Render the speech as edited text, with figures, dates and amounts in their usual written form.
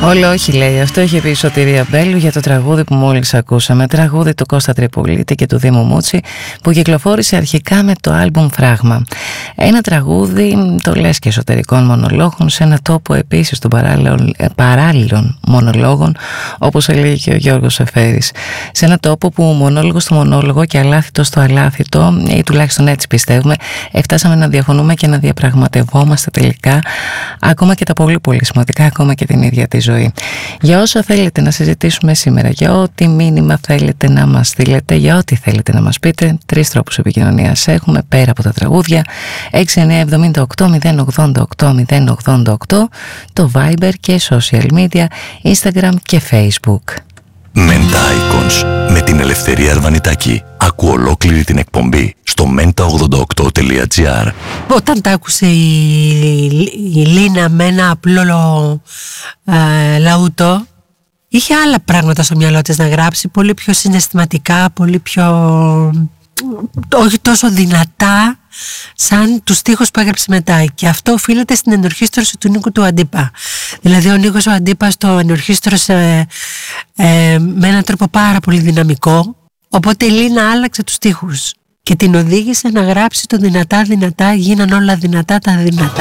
Όλο όχι, λέει. Αυτό είχε πει η Σωτηρία Μπέλου για το τραγούδι που μόλις ακούσαμε. Τραγούδι του Κώστα Τρυπολίτη και του Δήμου Μούτσι, που κυκλοφόρησε αρχικά με το άλμπουμ Φράγμα. Ένα τραγούδι, το λες και εσωτερικών μονολόγων, σε ένα τόπο επίσης των παράλληλων μονολόγων, όπως έλεγε και ο Γιώργος Εφέρης. Σε ένα τόπο που μονόλογο στο μονόλογο και αλάθητο στο αλάθητο, ή τουλάχιστον έτσι πιστεύουμε, φτάσαμε να διαφωνούμε και να διαπραγματευόμαστε τελικά ακόμα και τα πολύ πολύ σημαντικά, ακόμα και την ίδια τη ζωή. Για όσα θέλετε να συζητήσουμε σήμερα, για ό,τι μήνυμα θέλετε να μας στείλετε, για ό,τι θέλετε να μας πείτε, 3 τρόπους επικοινωνίας έχουμε πέρα από τα τραγούδια: 6978-088-088, το Viber και social media, Instagram και Facebook. Menta Icons με την Ελευθερία Αρβανιτάκη. Άκου ολόκληρη την εκπομπή στο menta88.gr. Όταν τα άκουσε η Λίνα με ένα απλό λαούτο, είχε άλλα πράγματα στο μυαλό της να γράψει, πολύ πιο συναισθηματικά, πολύ πιο, όχι τόσο δυνατά σαν τους στίχους που έγραψε μετά. Και αυτό οφείλεται στην ενορχήστρωση του Νίκου του Αντίπα. Δηλαδή ο Νίκος ο Αντίπας το ενορχήστρωσε με έναν τρόπο πάρα πολύ δυναμικό, οπότε η Λίνα άλλαξε τους στίχους και την οδήγησε να γράψει το δυνατά δυνατά γίναν όλα δυνατά τα δυνατά.